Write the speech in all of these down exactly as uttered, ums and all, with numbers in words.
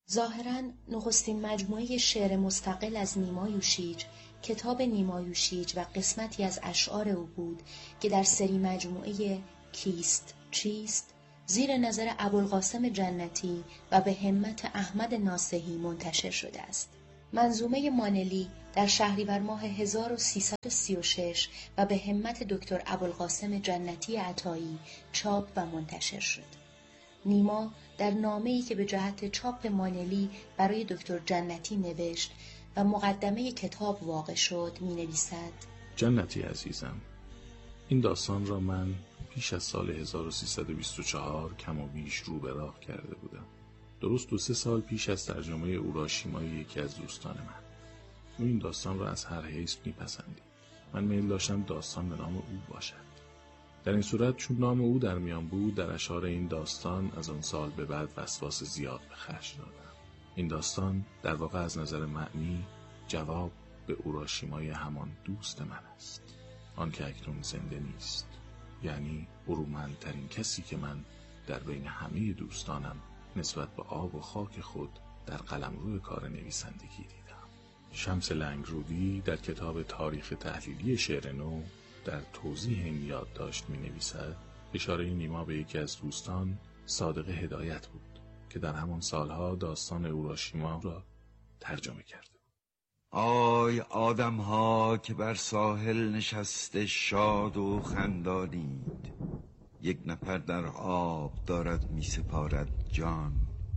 ظاهراً نخستین مجموعه شعر مستقل از نیما یوشیج، کتاب نیما یوشیج و قسمتی از اشعار او بود که در سری مجموعه کیست چیست زیر نظر ابوالقاسم جنتی و به همت احمد ناصحی منتشر شده است. منظومه مانلی در شهریور ماه هزار و سیصد و سی و شش و به همت دکتر ابوالقاسم جنتی عطایی چاپ و منتشر شد. نیما در نامه‌ای که به جهت چاپ مانلی برای دکتر جنتی نوشت و مقدمه کتاب واقع شد می‌نویسد: جنتی عزیزم، این داستان را من پیش از سال هزار و سیصد و بیست و چهار کم و بیش رو به راه کرده بودم. درست دو سه سال پیش از ترجمه اوراشیمای یکی از دوستان من. او این داستان را از هر حیث میپسندید. من میل داشتم داستان به نام او باشد. در این صورت چون نام او در میان بود، در اشعار این داستان از آن سال به بعد وسواس زیاد به خرج دادم. این داستان در واقع از نظر معنی جواب به اوراشیمای همان دوست من است، آن که اکنون زنده نیست، یعنی برومندترین کسی که من در بین همه دوستانم نسبت به آب و خاک خود در قلمرو کار نویسندگی دیدم. شمس لنگرودی در کتاب تاریخ تحلیلی شعر نو در توضیح این یادداشت می نویسد: اشاره نیما به یکی از دوستان صادق هدایت بود که در همان سالها داستان اوراشیما را ترجمه کرده. آی آدم ها که بر ساحل نشسته شاد و خندانید، یک نفر در آب دارد می سپارد جان،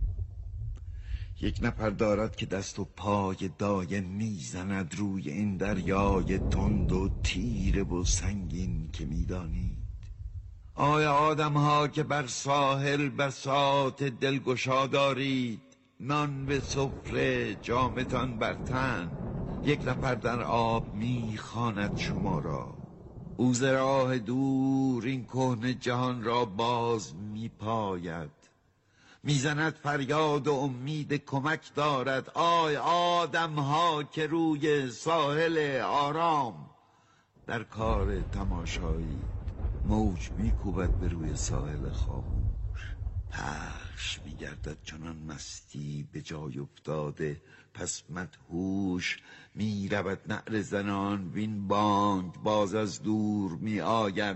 یک نفر دارد که دست و پای دایم میزند روی این دریای تند و تیره و سنگین که میدانید. آی آدم ها که بر ساحل بساط دلگشا دارید، نان به سفره جامتان بر تن، یک نفر در آب میخواند شما را. او ز راه دور این کهنه جهان را باز میپاید، میزند فریاد و امید کمک دارد. آی آدم ها که روی ساحل آرام در کار تماشایی، موج میکوبد به روی ساحل خاموش، پخش میگردد چنان مستی به جای افتاده، پس مدهوش میرود نعره زنان، وین بانگ باز از دور می آید.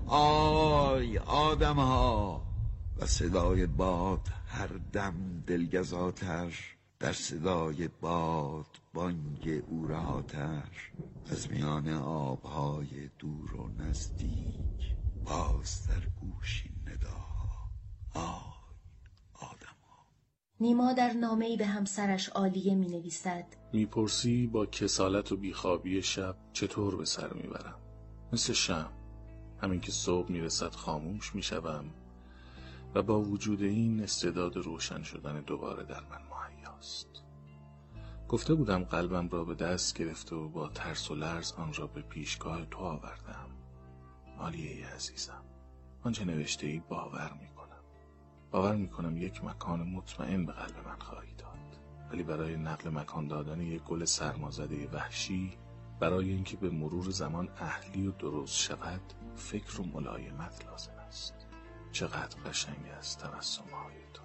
آی آدم ها، و صدای باد هر دم دلگزاتر، در صدای باد بانگ او رهاتر، از میان آبهای دور و نزدیک باز در گوش این نداها. آی آدم ها. نیما در نامه‌ای به همسرش عالیه می نویسد: میپرسی با کسالت و بیخوابی شب چطور به سر میبرم؟ مثل شمع، همین که صبح میرسد خاموش میشوم و با وجود این استعداد روشن شدن دوباره در من مهیاست. گفته بودم قلبم را به دست گرفته و با ترس و لرز آن را به پیشگاه تو آوردم. عالیه عزیزم، آنچه نوشته ای باور میکنم. باور میکنم یک مکان مطمئن به قلب من خواهی داد، ولی برای نقل مکان دادن یک گل سرمازده وحشی، برای اینکه به مرور زمان اهلی و درست شود، فکر و ملایمت لازم است. چقدر قشنگ است تبسم‌های تو.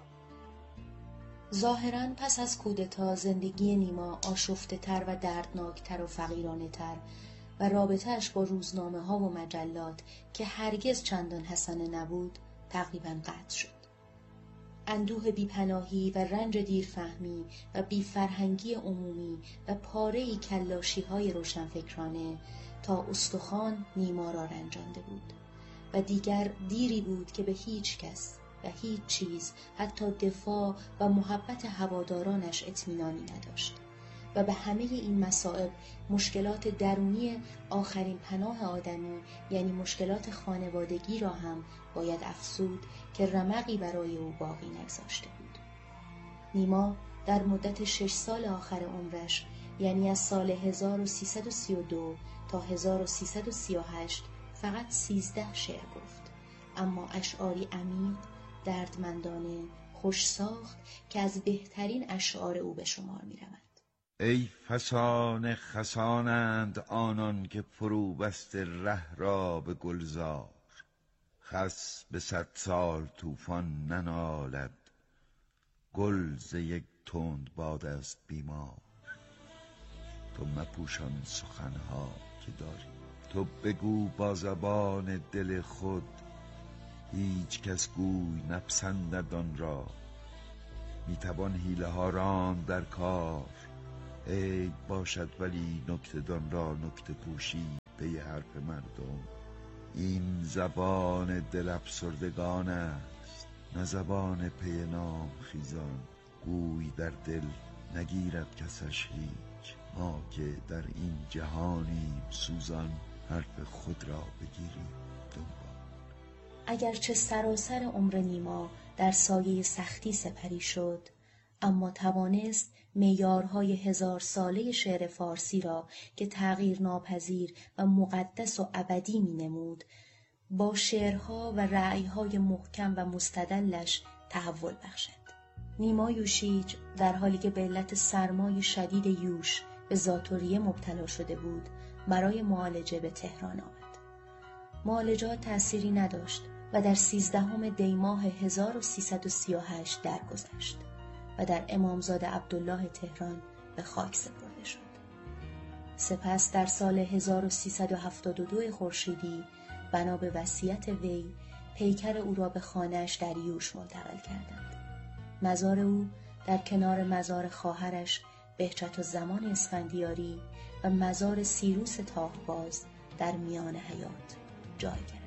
ظاهراً پس از کودتا زندگی نیما آشفته تر و دردناکتر و فقیرانه تر و رابطه‌اش با روزنامه ها و مجلات که هرگز چندان حسنه نبود تقریباً قطع شد. اندوه بیپناهی و رنج دیرفهمی و بیفرهنگی عمومی و پاره‌ای کلاشی‌های روشنفکرانه تا استخوان نیما را رنجانده بود و دیگر دیری بود که به هیچ کس و هیچ چیز، حتی دفاع و محبت هوادارانش اطمینانی نداشت و به همه این مصائب مشکلات درونی آخرین پناه آدمی، یعنی مشکلات خانوادگی را هم باید افزود که رمقی برای او باقی نگذاشته بود. نیما در مدت شش سال آخر عمرش، یعنی از سال هزار و سیصد و سی و دو تا هزار و سیصد و سی و هشت فقط سیزده شعر گفت، اما اشعاری عمیق، دردمندانه، خوش ساخت که از بهترین اشعار او به شمار می رود. ای فسان خسانند آنان که فرو بست ره را به گلزار، خس به صد سال طوفان ننالد، گل ز یک تند باد است بیمار. تو مپوشان سخنها که داری، تو بگو با زبان دل خود، هیچ کس گوی نپسندد آن را. میتوان حیله ها راند در کار، عیب باشد ولی نکته دان را نکته پوشی پی حرف مردم. این زبان دل افسردگان است، نه زبان پی نام خیزان. گوی در دل نگیرد کسش هیچ، ما که در این جهانیم سوزان، حرف خود را بگیریم دنبال. اگرچه سراسر عمر نیما در سایه سختی سپری شد، اما توانست معیارهای هزار ساله شعر فارسی را که تغییر ناپذیر و مقدس و ابدی می نمود، با شعرها و رأیهای محکم و مستدلش تحول بخشد. نیما یوشیج در حالی که به علت سرمای شدید یوش به ذاتوریه مبتلا شده بود، برای معالجه به تهران آمد. معالجات تأثیری نداشت و در سیزدهم دی ماه هزار و سیصد و سی و هشت درگذشت و در امامزاده عبدالله تهران به خاک سپرده شد. سپس در سال هزار و سیصد و هفتاد و دو خورشیدی بنا به وصیت وی پیکر او را به خانه‌اش در یوش منتقل کردند. مزار او در کنار مزار خواهرش بهجت‌الزمان اسفندیاری و مزار سیروس تاهباز در میان حیات جای گرفت.